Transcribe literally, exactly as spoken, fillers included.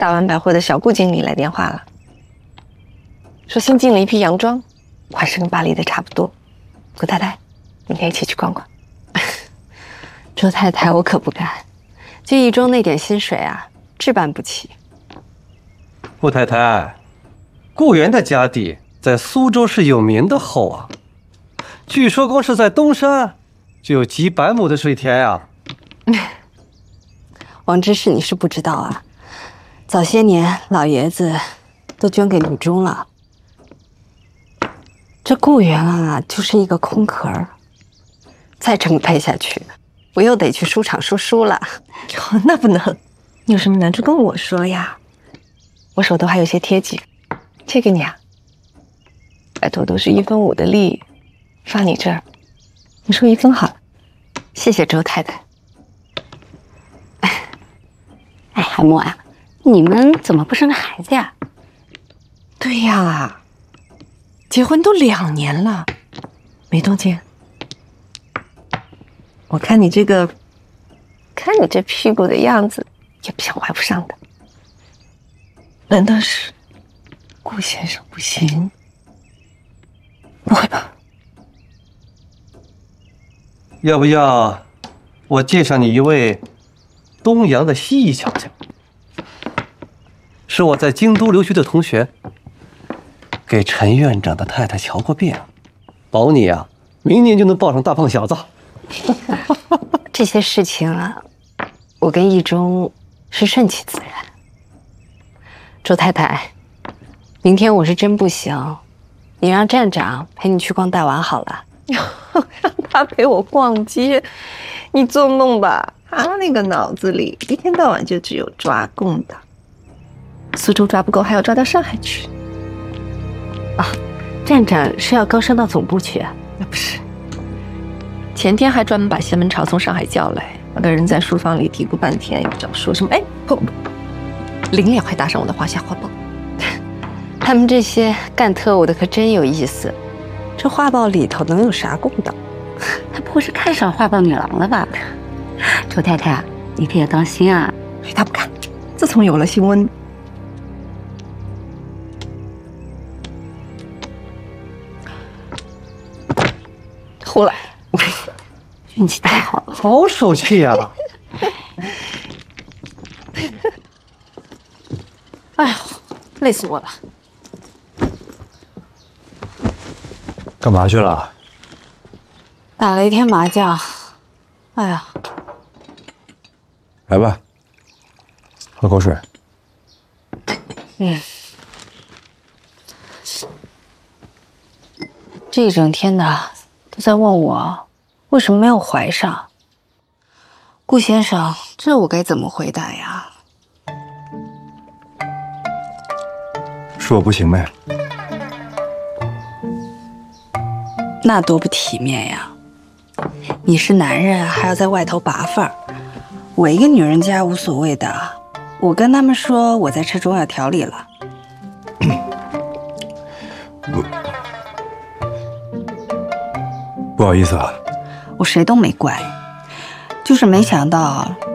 大丸百货的小顾经理来电话了，说新进了一批洋装，款式跟巴黎的差不多。顾太太，明天一起去逛逛。 周太太，我可不敢，就一周那点薪水啊，置办不起。 顾太太，顾源的家底在苏州是有名的厚啊，据说光是在东山就有几百亩的水田呀、 啊。王知识你是不知道啊，早些年老爷子都捐给女中了。这顾源啊，就是一个空壳儿，再这么配下去，我又得去书场说书了。 哦，那不能，你有什么难处跟我说呀，我手头还有些贴纸，借给你啊。拜托，都是一分五的利，放你这儿，你说一分好了。 谢谢周太太。哎，海默啊，你们怎么不生个孩子呀？ 对呀，结婚都两年了，没动静。我看你这个，看你这屁股的样子，也不像怀不上的。难道是顾先生不行？不会吧？ 要不要我介绍你一位东洋的西医小姐，是我在京都留学的同学，给陈院长的太太瞧过病，保你啊，明年就能抱上大胖小子。 这些事情啊，我跟易中是顺其自然。周太太，明天我是真不行，你让站长陪你去逛大丸好了。 让他陪我逛街，你做梦吧！他那个脑子里一天到晚就只有抓共的，苏州抓不够，还要抓到上海去。 啊，站长是要高升到总部去啊？ 那不是，前天还专门把谢门朝从上海叫来，那个人在书房里嘀咕半天，也不知道说什么。哎，不不，临了还搭上我的华夏画报。 他们这些干特务的可真有意思，这画报里头能有啥公道？ 他不会是看上画报女郎了吧？周太太啊，你可要当心啊！ 他不敢，自从有了新温，胡来， 运气太好了， 好手气呀、啊！ 哎呦，累死我了！ 干嘛去了？ 打了一天麻将，哎呀， 来吧，喝口水。 嗯，这一整天的都在问我为什么没有怀上。顾先生，这我该怎么回答呀？ 说我不行呗？ 那多不体面呀！你是男人，还要在外头拔份儿。我一个女人家无所谓的，我跟他们说我在吃中药调理了。 不，不好意思啊。 我谁都没怪，就是没想到